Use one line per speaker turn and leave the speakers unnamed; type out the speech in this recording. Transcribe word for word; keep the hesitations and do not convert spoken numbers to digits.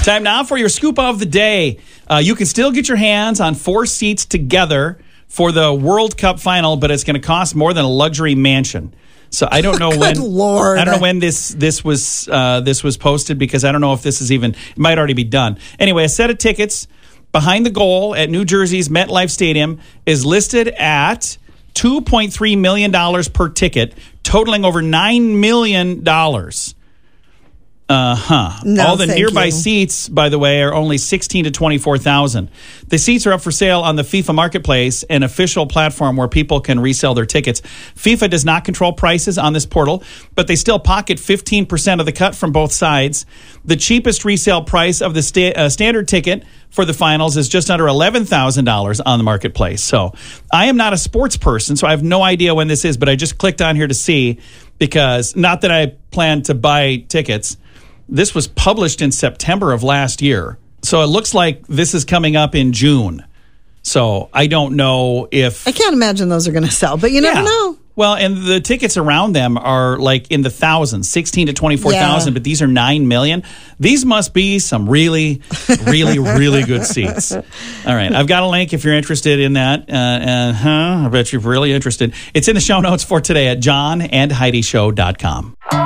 Time now for your scoop of the day. Uh, you can still get your hands on four seats together for the World Cup final, but it's going to cost more than a luxury mansion. So I don't know
Good
when.
Lord.
I don't know when this this was uh, this was posted, because I don't know if this is even. It might already be done. Anyway, a set of tickets behind the goal at New Jersey's MetLife Stadium is listed at two point three million dollars per ticket, totaling over nine million dollars. Uh-huh.
No,
All the
thank
nearby
you.
seats, by the way, are only sixteen to twenty-four thousand. The seats are up for sale on the FIFA Marketplace, an official platform where people can resell their tickets. FIFA does not control prices on this portal, but they still pocket fifteen percent of the cut from both sides. The cheapest resale price of the sta- uh, standard ticket for the finals is just under eleven thousand dollars on the Marketplace. So I am not a sports person, so I have no idea when this is, but I just clicked on here to see, because not that I plan to buy tickets. This was published in September of last year. So it looks like this is coming up in June. So I don't know if...
I can't imagine those are going to sell, but you never
Yeah.
know.
Well, and the tickets around them are like in the thousands, sixteen to twenty-four thousand,
Yeah.
but these are nine million. These must be some really, really, really good seats. All right. I've got a link if you're interested in that. Uh, uh, huh, I bet you're really interested. It's in the show notes for today at john and heidi show dot com.